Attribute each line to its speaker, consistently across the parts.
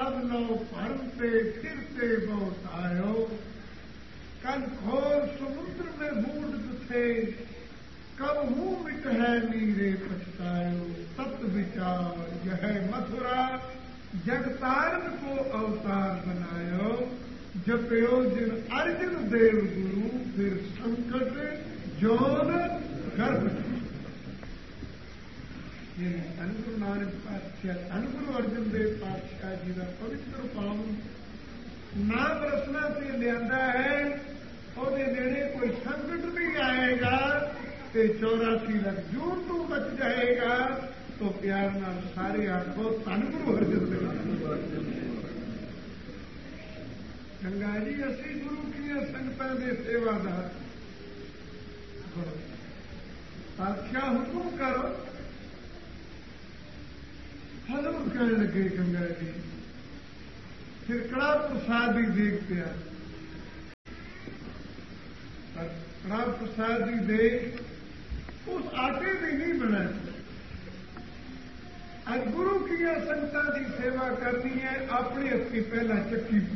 Speaker 1: सब लो भरते फिरते बहुत आयो, कल घोर समुद्र में बूढ़ थे, कब मुंह मिट है नीरे पछतायो। तत्व विचार यह मथुरा, जगतारण को अवतार बनायो। जपयो जिन अर्जुन देव गुरु, फिर संकट जोन गर्भ। अनुगुरु नानक पातशाह, अनुगुरु अर्जुन देव पातशाह जी का पवित्र पावन नाम रसना से लिया है। और नेड़े कोई संकट नहीं आएगा ते 84 लाख जून तू बच जाएगा। तो प्यार नाल सारे आखो धन गुरु अर्जन देव। गंगा जी असी गुरु की संगतां दे सेवादार, पातशाह हुक्म करो। हजूर कहने लगे गंगा जी, फिर कड़ा प्रसाद ही देख पिया। कड़ा प्रसाद ही देख उस आटे भी नहीं बना। आज गुरु की संगतां की सेवा करनी है, अपने हथी पहला चक्की पी।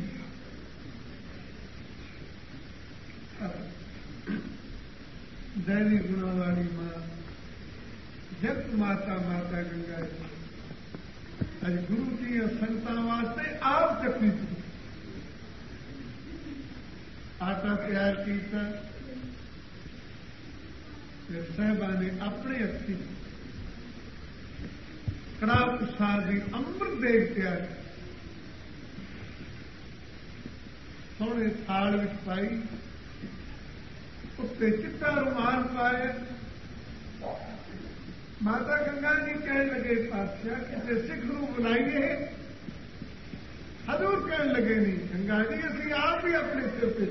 Speaker 1: दैवी गुणों वाली मां जगत माता माता गंगा जी आज गुरु की संगतां वास्ते आप चक्की पी। आटा तैयार किया, फिर साहबा ने अपने हथी कड़ा प्रसाद की अमृत देग तैयार सोने थाल विच पाई, उत्ते चिट्टा रुमाल पाया। माता गंगा जी कहने लगे पातशाह किसी सिख नूं बुलाइए। हजूर कहने लगे नहीं गंगा जी असी आप ही अपने सिर पे।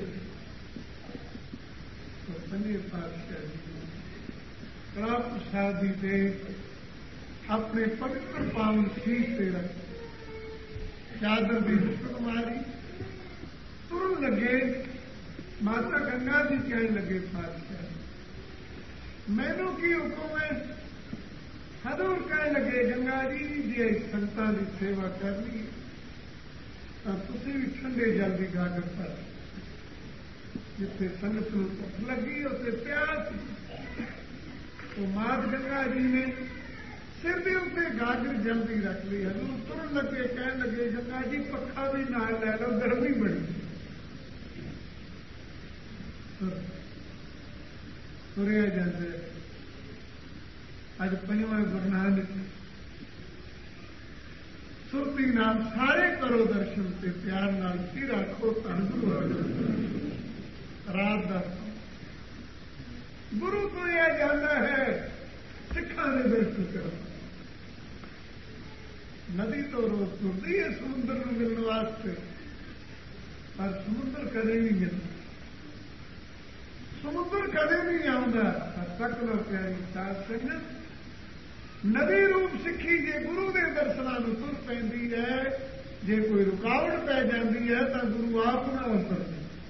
Speaker 1: तो पंजे पातशाह जी कड़ा प्रसादी दे अपने पवित्र पावन शीश से रख, चादर भी हुक्म मारी, तुरन लगे। माता गंगा जी कहने लगे पातशाह मैनू की हुक्म है। हजूर कहने लगे गंगा जी जे संगतां की सेवा करनी तो तुसीं भी ठंडे जल की गागर पर, जिथे संगत नूं भुख लगी उसे प्यास। तो मात गंगा जी ने सिर के उत्ते गागर जल्दी रख ली। हजूर तुरन लगे कहने लगे गंगा जी पखा भी नाल लै लो, गर्मी बड़ी। तुरिया जाता है। अज पंजवां गुरु नानक सुरती नाल सारे करो दर्शन से प्यार नाल सिर आखो धन गुरु अर्जन। रात का गुरु तुरिया जाता है, सिखा ने दर्शन करो। नदी तो रोज तुरती है समुद्र में मिलने वास्ते, पर समुद्र कदे नहीं मिलता। समुद्र कदे नहीं आता। तक लो प्यारी साध संगत, नदी रूप सिखी जे गुरु के दर्शनों में तुर पैंदी है। जे कोई रुकावट पै जाती है तो गुरु आप ना उतर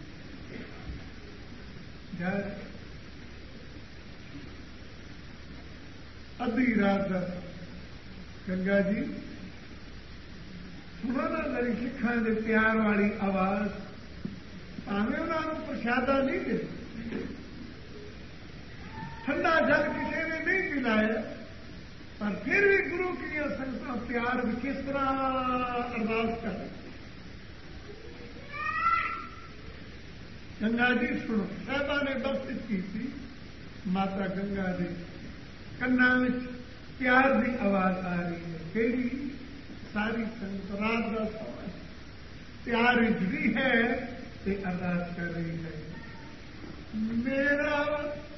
Speaker 1: अद्धी रात गंगा जी सुनो ना मेरी सिखा के प्यार वाली आवाज। भावें उन्होंने प्रसादा नहीं दे, ठंडा जल किसी ने नहीं पिलाया, पर फिर भी गुरु की संगतां प्यार भी किस तरह अरदास कर। गंगा जी सुनो, साहबा ने बस की थी। माता गंगा जी कन्ना में प्यार की आवाज आ रही है। केड़ी सारी संगत रात का समय प्यार जुड़ी है ते अरदास कर रही है। मेरा